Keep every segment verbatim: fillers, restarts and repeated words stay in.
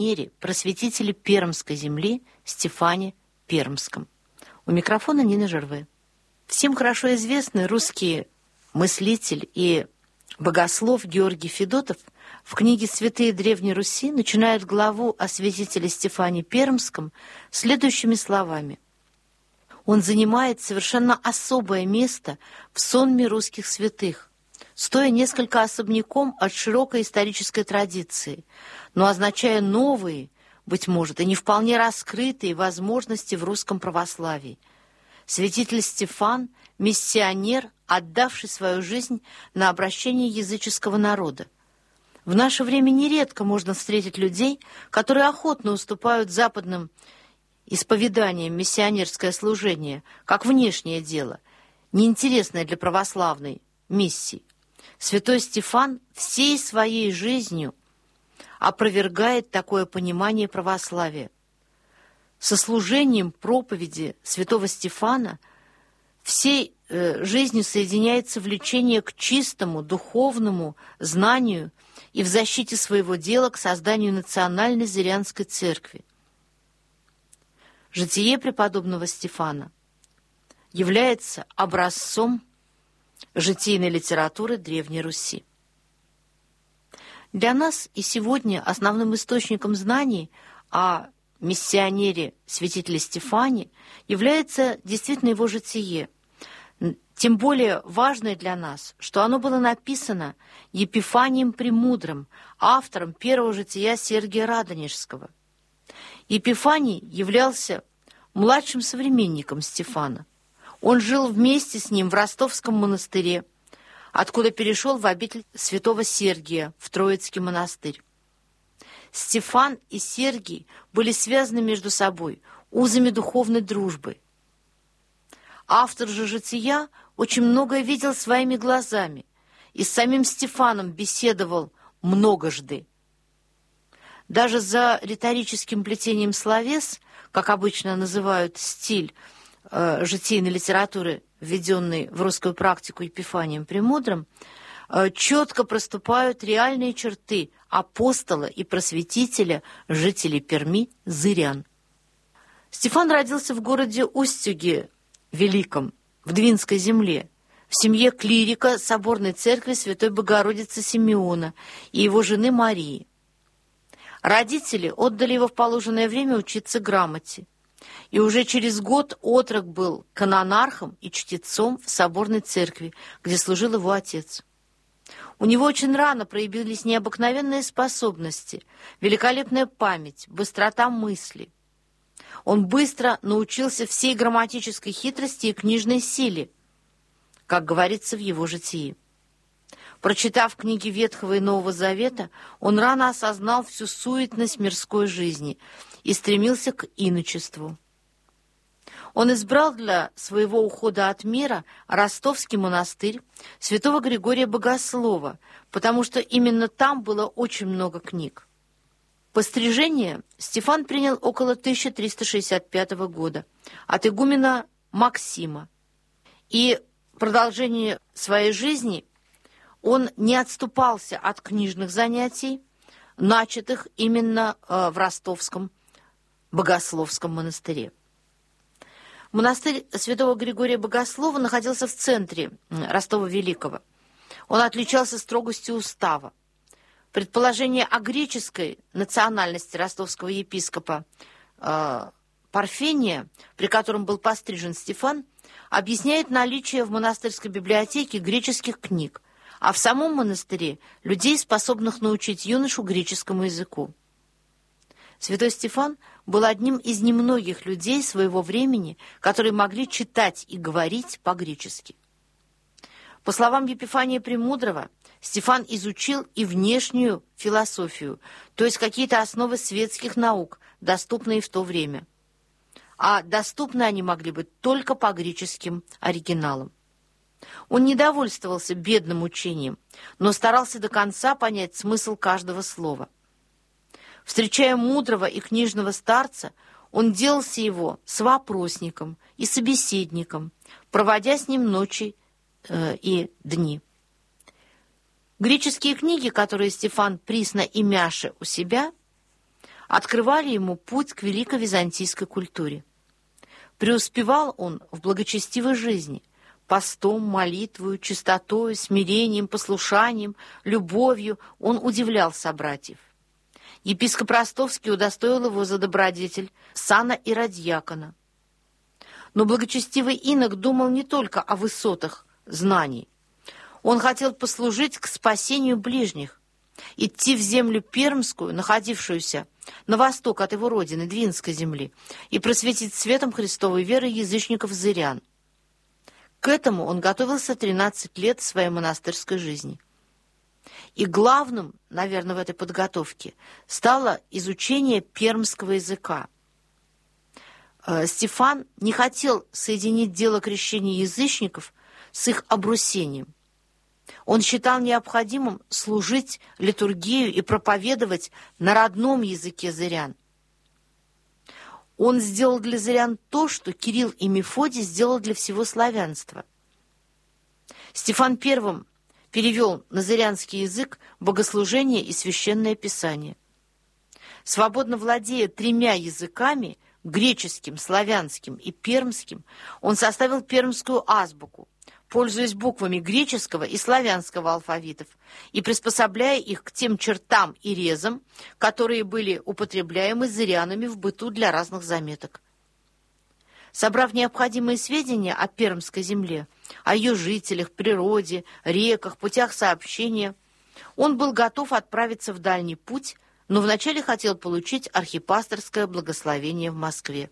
просветителе Пермской земли Стефане Пермском. У микрофона Нина Жерве. Всем хорошо известный русский мыслитель и богослов Георгий Федотов в книге «Святые Древней Руси» начинает главу о святителе Стефане Пермском следующими словами. Он занимает совершенно особое место в сонме русских святых, стоя несколько особняком от широкой исторической традиции, но означая новые, быть может, и не вполне раскрытые возможности в русском православии. Святитель Стефан – миссионер, отдавший свою жизнь на обращение языческого народа. В наше время нередко можно встретить людей, которые охотно уступают западным исповеданиям миссионерское служение, как внешнее дело, неинтересное для православной миссии. Святой Стефан всей своей жизнью опровергает такое понимание православия. Со служением проповеди святого Стефана всей э, жизнью соединяется влечение к чистому духовному знанию и в защите своего дела к созданию национальной зырянской церкви. Житие преподобного Стефана является образцом житийной литературы Древней Руси. Для нас и сегодня основным источником знаний о миссионере святителе Стефане является действительно его житие. Тем более важное для нас, что оно было написано Епифанием Премудрым, автором первого жития Сергия Радонежского. Епифаний являлся младшим современником Стефана. Он жил вместе с ним в Ростовском монастыре, откуда перешел в обитель святого Сергия, в Троицкий монастырь. Стефан и Сергий были связаны между собой узами духовной дружбы. Автор же жития очень многое видел своими глазами и с самим Стефаном беседовал многожды. Даже за риторическим плетением словес, как обычно называют стиль э, житийной литературы, введенный в русскую практику Епифанием Премудрым, э, четко проступают реальные черты апостола и просветителя жителей Перми зырян. Стефан родился в городе Устюге Великом, в Двинской земле, в семье клирика соборной церкви Святой Богородицы Симеона и его жены Марии. Родители отдали его в положенное время учиться грамоте, и уже через год отрок был канонархом и чтецом в соборной церкви, где служил его отец. У него очень рано проявились необыкновенные способности, великолепная память, быстрота мысли. Он быстро научился всей грамматической хитрости и книжной силе, как говорится в его житии. Прочитав книги Ветхого и Нового Завета, он рано осознал всю суетность мирской жизни и стремился к иночеству. Он избрал для своего ухода от мира Ростовский монастырь святого Григория Богослова, потому что именно там было очень много книг. Пострижение Стефан принял около тысяча триста шестьдесят пятого года от игумена Максима, и в продолжении своей жизни он не отступался от книжных занятий, начатых именно в Ростовском Богословском монастыре. Монастырь святого Григория Богослова находился в центре Ростова-Великого. Он отличался строгостью устава. Предположение о греческой национальности ростовского епископа э, Парфения, при котором был пострижен Стефан, объясняет наличие в монастырской библиотеке греческих книг, а в самом монастыре людей, способных научить юношу греческому языку. Святой Стефан был одним из немногих людей своего времени, которые могли читать и говорить по-гречески. По словам Епифания Премудрого, Стефан изучил и внешнюю философию, то есть какие-то основы светских наук, доступные в то время. А доступны они могли быть только по греческим оригиналам. Он не довольствовался бедным учением, но старался до конца понять смысл каждого слова. Встречая мудрого и книжного старца, он делался его совопросником и собеседником, проводя с ним ночи э, и дни. Греческие книги, которые Стефан присно и мяше у себя, открывали ему путь к великой византийской культуре. Преуспевал он в благочестивой жизни, постом, молитвою, чистотою, смирением, послушанием, любовью он удивлял собратьев. Епископ Ростовский удостоил его за добродетель сана иродьякона. Но благочестивый инок думал не только о высотах знаний. Он хотел послужить к спасению ближних, идти в землю Пермскую, находившуюся на восток от его родины, Двинской земли, и просветить светом Христовой веры язычников-зырян. К этому он готовился тринадцать лет своей монастырской жизни. И главным, наверное, в этой подготовке стало изучение пермского языка. Стефан не хотел соединить дело крещения язычников с их обрусением. Он считал необходимым служить литургию и проповедовать на родном языке зырян. Он сделал для зырян то, что Кирилл и Мефодий сделал для всего славянства. Стефан первым перевел на зырянский язык богослужение и священное писание. Свободно владея тремя языками, греческим, славянским и пермским, он составил пермскую азбуку, пользуясь буквами греческого и славянского алфавитов и приспособляя их к тем чертам и резам, которые были употребляемы зырянами в быту для разных заметок. Собрав необходимые сведения о Пермской земле, о ее жителях, природе, реках, путях сообщения, он был готов отправиться в дальний путь, но вначале хотел получить архипасторское благословение в Москве.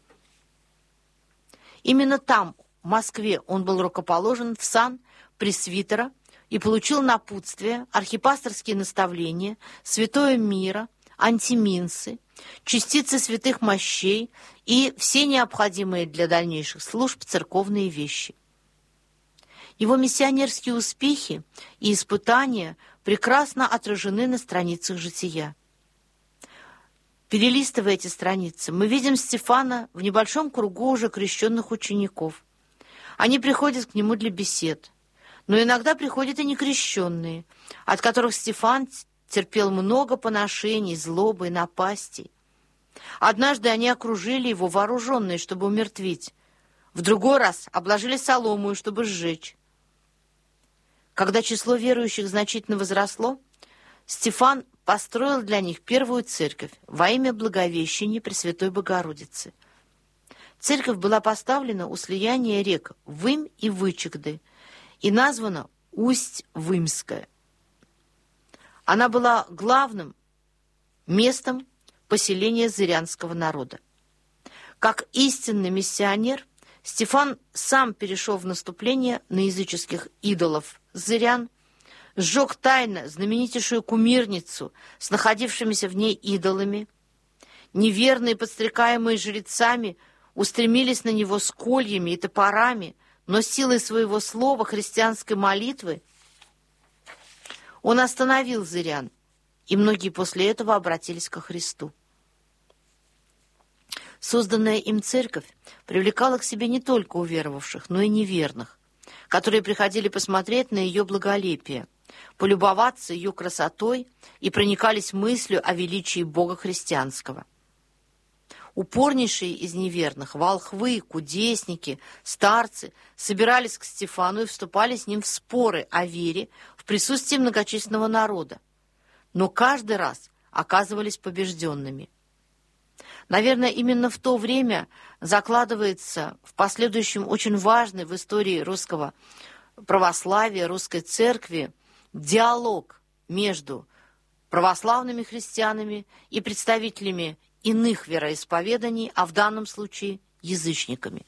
Именно там, в Москве, он был рукоположен в сан пресвитера и получил напутствие, архипасторские наставления, святое мира, антиминсы, частицы святых мощей и все необходимые для дальнейших служб церковные вещи. Его миссионерские успехи и испытания прекрасно отражены на страницах жития. Перелистывая эти страницы, мы видим Стефана в небольшом кругу уже крещенных учеников. Они приходят к нему для бесед, но иногда приходят и некрещенные, от которых Стефан терпел много поношений, злобы и напастей. Однажды они окружили его вооруженные, чтобы умертвить, в другой раз обложили соломою, чтобы сжечь. Когда число верующих значительно возросло, Стефан построил для них первую церковь во имя Благовещения Пресвятой Богородицы. Церковь была поставлена у слияния рек Вымь и Вычегды и названа Усть-Вымская. Она была главным местом поселения зырянского народа. Как истинный миссионер, Стефан сам перешел в наступление на языческих идолов зырян, сжег тайно знаменитейшую кумирницу с находившимися в ней идолами. Неверные, подстрекаемые жрецами, устремились на него с кольями и топорами, но силой своего слова, христианской молитвы, он остановил зырян, и многие после этого обратились ко Христу. Созданная им церковь привлекала к себе не только уверовавших, но и неверных, которые приходили посмотреть на ее благолепие, полюбоваться ее красотой и проникались мыслью о величии Бога христианского. Упорнейшие из неверных, волхвы, кудесники, старцы собирались к Стефану и вступали с ним в споры о вере в присутствии многочисленного народа, но каждый раз оказывались побежденными. Наверное, именно в то время закладывается в последующем очень важный в истории русского православия, русской церкви диалог между православными христианами и представителями иных вероисповеданий, а в данном случае язычниками.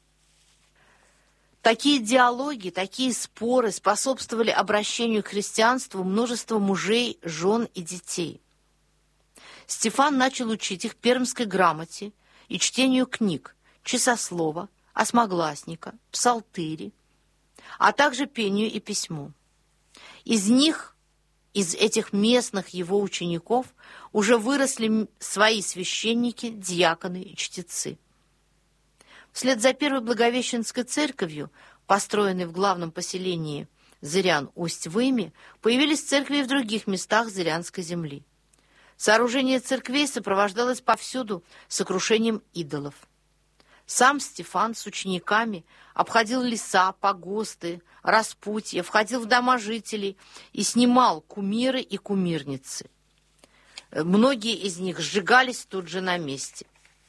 Такие диалоги, такие споры способствовали обращению к христианству множества мужей, жен и детей. Стефан начал учить их пермской грамоте и чтению книг часослова, осьмогласника, псалтыри, а также пению и письму. Из них, из этих местных его учеников, уже выросли свои священники, диаконы и чтецы. Вслед за первой Благовещенской церковью, построенной в главном поселении зырян Усть-Выме, появились церкви и в других местах зырянской земли. Сооружение церквей сопровождалось повсюду сокрушением идолов. Сам Стефан с учениками обходил леса, погосты, распутья, входил в дома жителей и снимал кумиры и кумирницы. Многие из них сжигались тут же на месте.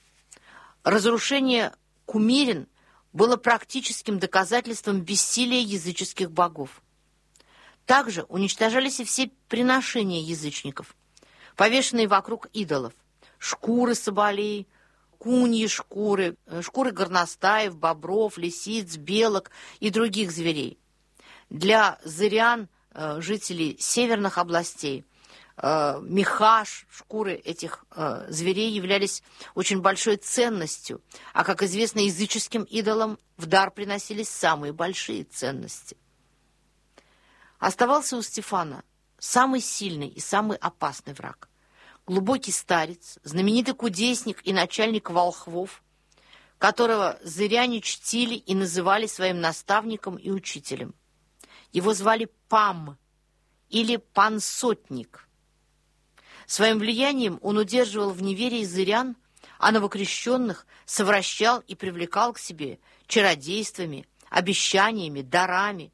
Разрушение кумирин было практическим доказательством бессилия языческих богов. Также уничтожались и все приношения язычников, повешенные вокруг идолов: шкуры соболей, куньи шкуры, шкуры горностаев, бобров, лисиц, белок и других зверей. Для зырян, жителей северных областей, меха, шкуры этих зверей являлись очень большой ценностью, а, как известно, языческим идолам в дар приносились самые большие ценности. Оставался у Стефана самый сильный и самый опасный враг — глубокий старец, знаменитый кудесник и начальник волхвов, которого зыряне чтили и называли своим наставником и учителем. Его звали Пам или Пан-сотник. Своим влиянием он удерживал в неверии зырян, а новокрещенных совращал и привлекал к себе чародействами, обещаниями, дарами.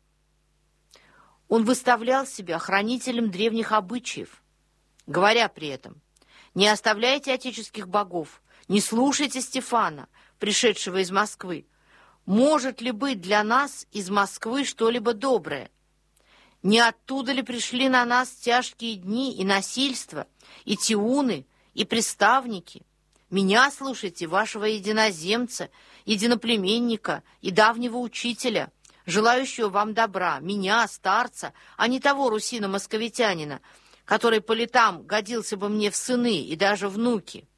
Он выставлял себя хранителем древних обычаев, говоря при этом: «Не оставляйте отеческих богов, не слушайте Стефана, пришедшего из Москвы. Может ли быть для нас из Москвы что-либо доброе? Не оттуда ли пришли на нас тяжкие дни и насильства, и тиуны, и приставники? Меня слушайте, вашего единоземца, единоплеменника и давнего учителя, желающего вам добра, меня, старца, а не того русина-московитянина, который по летам годился бы мне в сыны и даже внуки».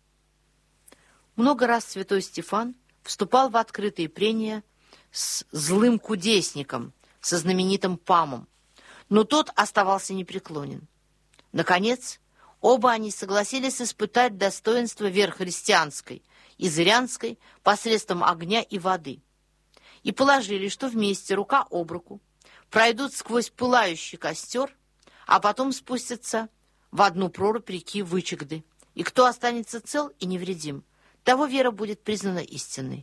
Много раз святой Стефан вступал в открытые прения с злым кудесником, со знаменитым Памом, но тот оставался непреклонен. Наконец, оба они согласились испытать достоинство веры христианской и зырянской посредством огня и воды, и положили, что вместе, рука об руку, пройдут сквозь пылающий костер, а потом спустятся в одну прорубь реки Вычегды, и кто останется цел и невредим, того вера будет признана истинной.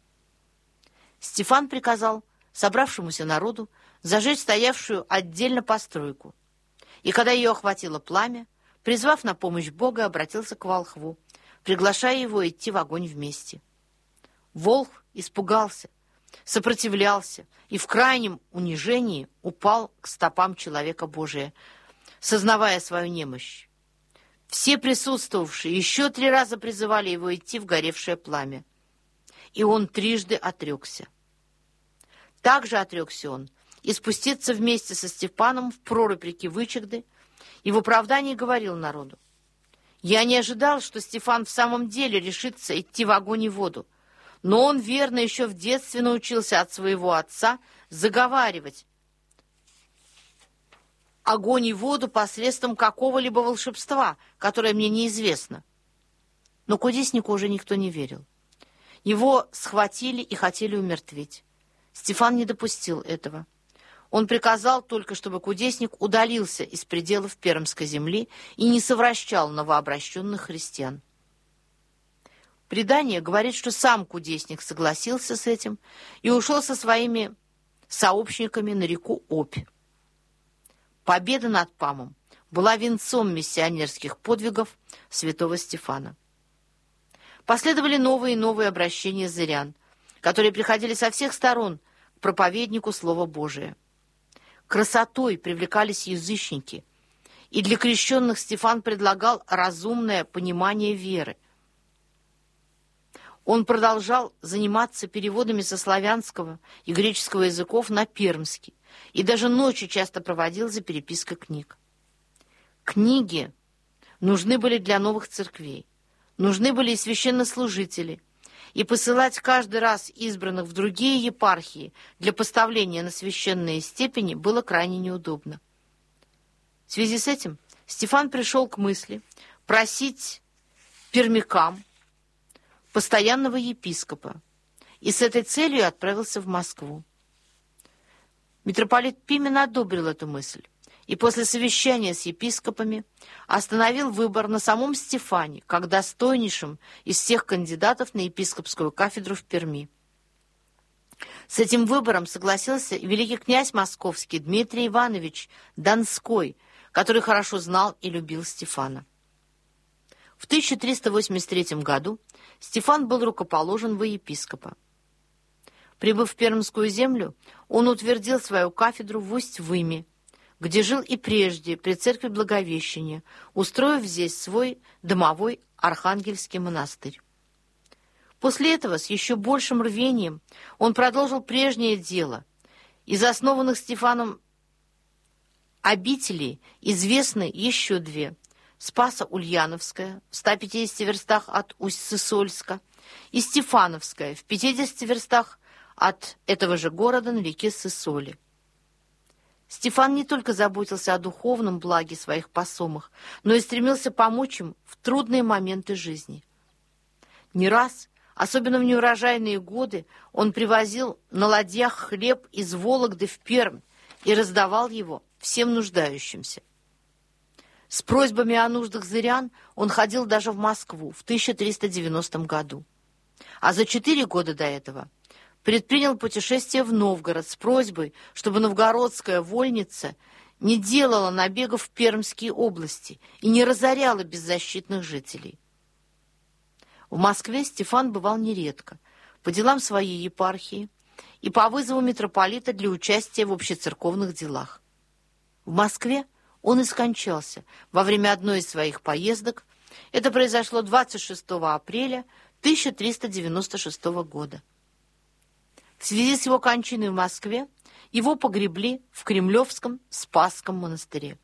Стефан приказал собравшемуся народу зажечь стоявшую отдельно постройку, и когда ее охватило пламя, призвав на помощь Бога, обратился к волхву, приглашая его идти в огонь вместе. Волхв испугался, сопротивлялся и в крайнем унижении упал к стопам человека Божия, сознавая свою немощь. Все присутствовавшие еще три раза призывали его идти в горевшее пламя, и он трижды отрекся. Также отрекся он и спуститься вместе со Стефаном в прорубь реки Вычегды, и в оправдании говорил народу: «Я не ожидал, что Стефан в самом деле решится идти в огонь и воду, но он верно еще в детстве научился от своего отца заговаривать огонь и воду посредством какого-либо волшебства, которое мне неизвестно». Но кудеснику уже никто не верил. Его схватили и хотели умертвить. Стефан не допустил этого. Он приказал только, чтобы кудесник удалился из пределов Пермской земли и не совращал новообращенных христиан. Предание говорит, что сам кудесник согласился с этим и ушел со своими сообщниками на реку Обь. Победа над Памом была венцом миссионерских подвигов святого Стефана. Последовали новые и новые обращения зырян, которые приходили со всех сторон к проповеднику Слова Божия. Красотой привлекались язычники, и для крещенных Стефан предлагал разумное понимание веры. Он продолжал заниматься переводами со славянского и греческого языков на пермский, и даже ночи часто проводил за перепиской книг. Книги нужны были для новых церквей, нужны были и священнослужители, и посылать каждый раз избранных в другие епархии для поставления на священные степени было крайне неудобно. В связи с этим Стефан пришел к мысли просить пермякам постоянного епископа, и с этой целью отправился в Москву. Митрополит Пимен одобрил эту мысль и после совещания с епископами остановил выбор на самом Стефане, как достойнейшем из всех кандидатов на епископскую кафедру в Перми. С этим выбором согласился и великий князь московский Дмитрий Иванович Донской, который хорошо знал и любил Стефана. В тысяча триста восемьдесят третьем году Стефан был рукоположен во епископа. Прибыв в Пермскую землю, он утвердил свою кафедру в Усть-Выме, где жил и прежде при церкви Благовещения, устроив здесь свой домовой Архангельский монастырь. После этого с еще большим рвением он продолжил прежнее дело. Из основанных Стефаном обителей известны еще две: Спасо-Ульяновская в ста пятидесяти верстах от Усть-Сысольска и Стефановская в пятидесяти верстах от этого же города на реке Сысоли. Стефан не только заботился о духовном благе своих посомых, но и стремился помочь им в трудные моменты жизни. Не раз, особенно в неурожайные годы, он привозил на ладьях хлеб из Вологды в Пермь и раздавал его всем нуждающимся. С просьбами о нуждах зырян он ходил даже в Москву в тысяча триста девяностом году. А за четыре года до этого предпринял путешествие в Новгород с просьбой, чтобы новгородская вольница не делала набегов в Пермские области и не разоряла беззащитных жителей. В Москве Стефан бывал нередко, по делам своей епархии и по вызову митрополита для участия в общецерковных делах. В Москве он и скончался во время одной из своих поездок. Это произошло двадцать шестого апреля тысяча триста девяносто шестого года. В связи с его кончиной в Москве его погребли в Кремлевском Спасском монастыре.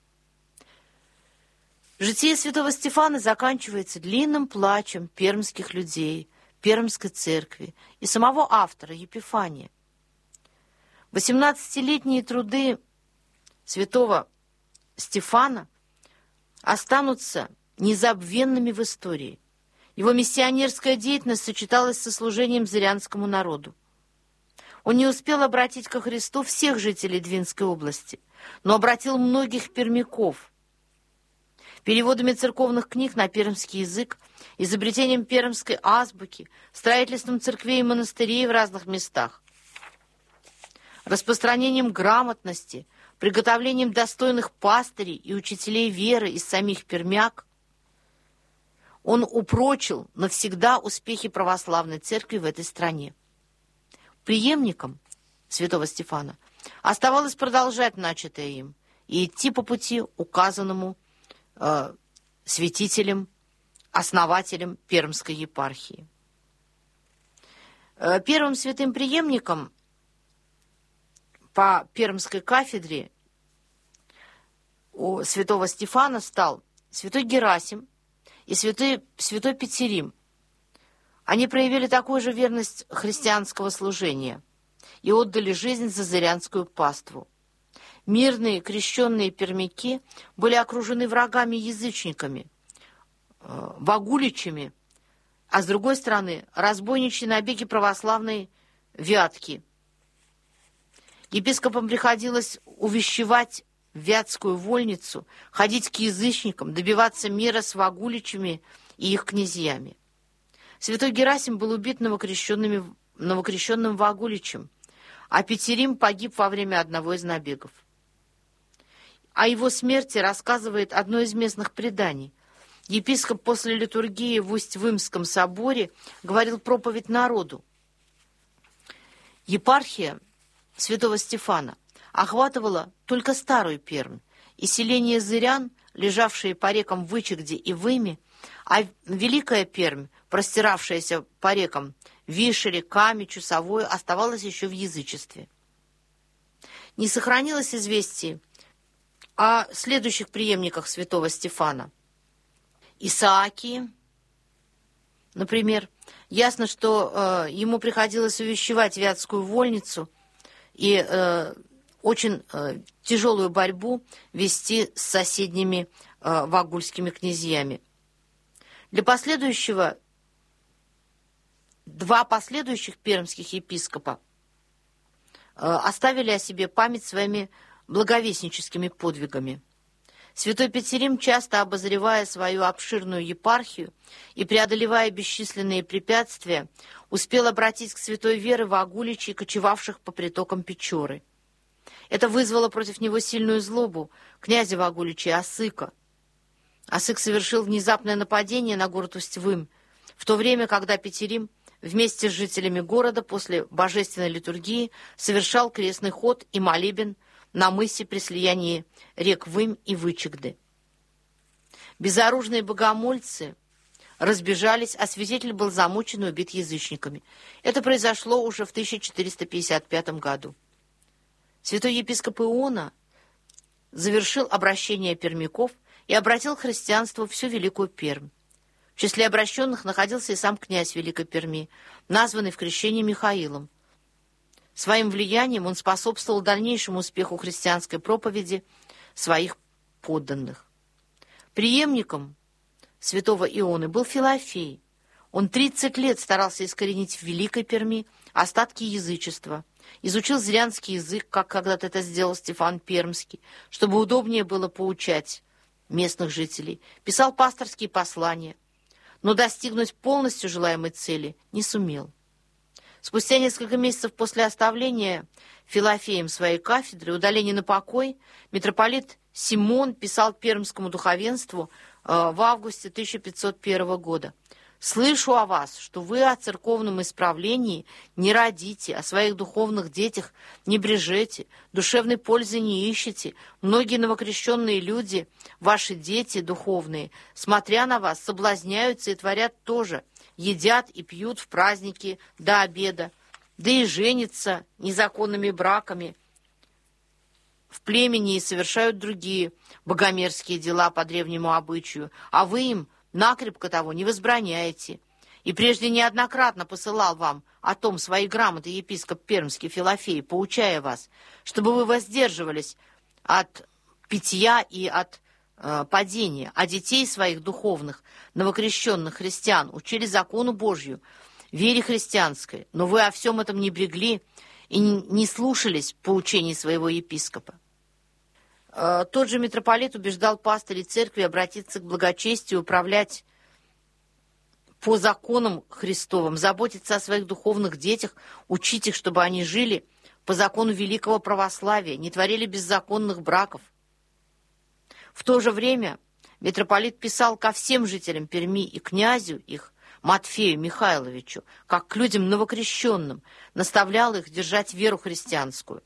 Житие святого Стефана заканчивается длинным плачем пермских людей, Пермской церкви и самого автора Епифания. восемнадцатилетние труды святого Стефана останутся незабвенными в истории. Его миссионерская деятельность сочеталась со служением зырянскому народу. Он не успел обратить ко Христу всех жителей Двинской области, но обратил многих пермяков. Переводами церковных книг на пермский язык, изобретением пермской азбуки, строительством церквей и монастырей в разных местах, распространением грамотности, приготовлением достойных пастырей и учителей веры из самих пермяк, он упрочил навсегда успехи православной церкви в этой стране. Преемником святого Стефана оставалось продолжать начатое им и идти по пути, указанному э, святителем, основателем Пермской епархии. Э, первым святым преемником по Пермской кафедре у святого Стефана стал святой Герасим и святой, святой Петерим. Они проявили такую же верность христианского служения и отдали жизнь за зырянскую паству. Мирные крещенные пермяки были окружены врагами-язычниками, вагуличами, а с другой стороны разбойничьи набеги православной Вятки. Епископам приходилось увещевать Вятскую вольницу, ходить к язычникам, добиваться мира с вагуличами и их князьями. Святой Герасим был убит новокрещенными, новокрещенным вагуличем, а Петерим погиб во время одного из набегов. О его смерти рассказывает одно из местных преданий. Епископ после литургии в Усть-Вымском соборе говорил проповедь народу. Епархия святого Стефана охватывала только старую Пермь и селения зырян, лежавшие по рекам Вычегде и Выме, а Великая Пермь, простиравшаяся по рекам Вишере, Каме, Чусовой, оставалась еще в язычестве. Не сохранилось известий о следующих преемниках святого Стефана. Исаакии, например. Ясно, что э, ему приходилось увещевать Вятскую вольницу и э, очень э, тяжелую борьбу вести с соседними э, вагульскими князьями. Для последующего, два последующих пермских епископа э, оставили о себе память своими благовестническими подвигами. Святой Петерим, часто обозревая свою обширную епархию и преодолевая бесчисленные препятствия, успел обратить к святой вере вагуличей, кочевавших по притокам Печоры. Это вызвало против него сильную злобу князя Вагулича Осыка. Осык совершил внезапное нападение на город Усть-Вым, в то время, когда Петерим вместе с жителями города после божественной литургии совершал крестный ход и молебен на мысе при слиянии рек Вым и Вычегды. Безоружные богомольцы разбежались, а святитель был замучен и убит язычниками. Это произошло уже в тысяча четыреста пятьдесят пятом году. Святой епископ Иона завершил обращение пермяков и обратил к христианству всю Великую Пермь. В числе обращенных находился и сам князь Великой Перми, названный в крещении Михаилом. Своим влиянием он способствовал дальнейшему успеху христианской проповеди своих подданных. Преемником святого Ионы был Филофей. Он тридцать лет старался искоренить в Великой Перми остатки язычества, изучил зырянский язык, как когда-то это сделал Стефан Пермский, чтобы удобнее было поучать местных жителей, писал пасторские послания, но достигнуть полностью желаемой цели не сумел. Спустя несколько месяцев после оставления Филофеем своей кафедры и удаления на покой, митрополит Симон писал пермскому духовенству э, в августе тысяча пятьсот первого года: «Слышу о вас, что вы о церковном исправлении не родите, о своих духовных детях не брежете, душевной пользы не ищете. Многие новокрещенные люди, ваши дети духовные, смотря на вас, соблазняются и творят тоже, едят и пьют в праздники до обеда, да и женятся незаконными браками в племени и совершают другие богомерзкие дела по древнему обычаю, а вы им накрепко того не возбраняете. И прежде неоднократно посылал вам о том свои грамоты епископ Пермский Филофей, поучая вас, чтобы вы воздерживались от питья и от э, падения, а детей своих духовных, новокрещенных христиан учили закону Божью, вере христианской, но вы о всем этом не брегли и не слушались поучений своего епископа». Тот же митрополит убеждал пастырей церкви обратиться к благочестию, управлять по законам Христовым, заботиться о своих духовных детях, учить их, чтобы они жили по закону великого православия, не творили беззаконных браков. В то же время митрополит писал ко всем жителям Перми и князю их, Матфею Михайловичу, как к людям новокрещенным, наставлял их держать веру христианскую.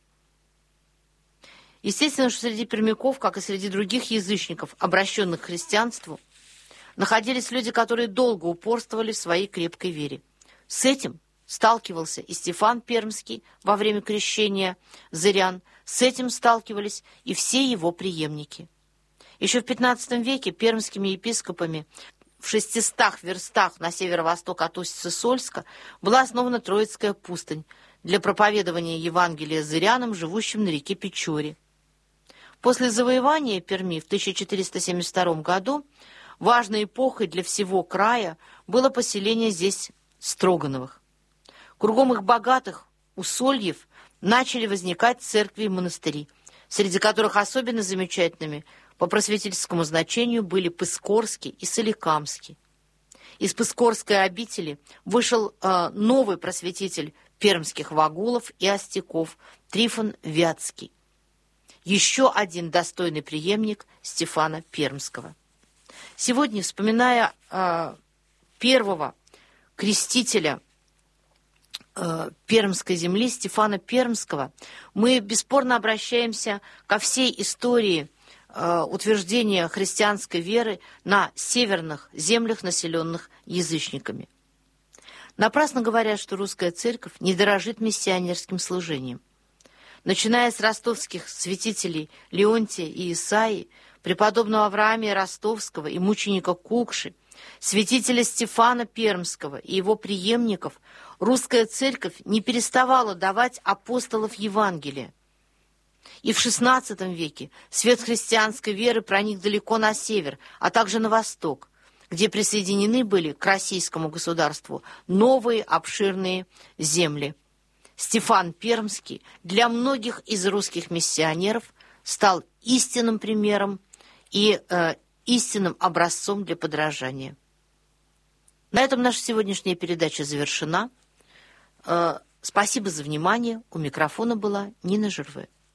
Естественно, что среди пермяков, как и среди других язычников, обращенных к христианству, находились люди, которые долго упорствовали в своей крепкой вере. С этим сталкивался и Стефан Пермский во время крещения зырян, с этим сталкивались и все его преемники. Еще в пятнадцатом веке пермскими епископами в шестистах верстах на северо-восток от Усть-Сысольска была основана Троицкая пустынь для проповедования Евангелия зырянам, живущим на реке Печоре. После завоевания Перми в тысяча четыреста семьдесят втором году важной эпохой для всего края было поселение здесь Строгановых. Кругом их богатых усольев начали возникать церкви и монастыри, среди которых особенно замечательными по просветительскому значению были Пыскорский и Соликамский. Из Пыскорской обители вышел э, новый просветитель пермских вагулов и остяков Трифон Вятский, еще один достойный преемник Стефана Пермского. Сегодня, вспоминая э, первого крестителя э, Пермской земли, Стефана Пермского, мы бесспорно обращаемся ко всей истории э, утверждения христианской веры на северных землях, населенных язычниками. Напрасно говорят, что русская церковь не дорожит миссионерским служением. Начиная с ростовских святителей Леонтия и Исаии, преподобного Авраамия Ростовского и мученика Кукши, святителя Стефана Пермского и его преемников, русская церковь не переставала давать апостолов Евангелия. И в шестнадцатом веке свет христианской веры проник далеко на север, а также на восток, где присоединены были к российскому государству новые обширные земли. Стефан Пермский для многих из русских миссионеров стал истинным примером и э, истинным образцом для подражания. На этом наша сегодняшняя передача завершена. Э, спасибо за внимание. У микрофона была Нина Жерве.